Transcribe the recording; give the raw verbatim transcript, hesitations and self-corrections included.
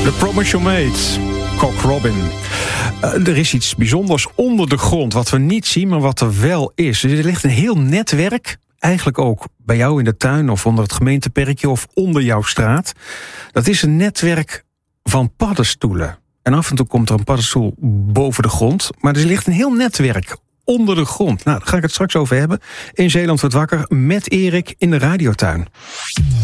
The Promise You Made, Cock Robin. Uh, er is iets bijzonders onder de grond, wat we niet zien, maar wat er wel is. Dus er ligt een heel netwerk, eigenlijk ook bij jou in de tuin of onder het gemeenteperkje of onder jouw straat. Dat is een netwerk van paddenstoelen. En af en toe komt er een paddenstoel boven de grond, maar er ligt een heel netwerk onder de grond. Nou, daar ga ik het straks over hebben. In Zeeland wordt wakker met Erik in de radiotuin.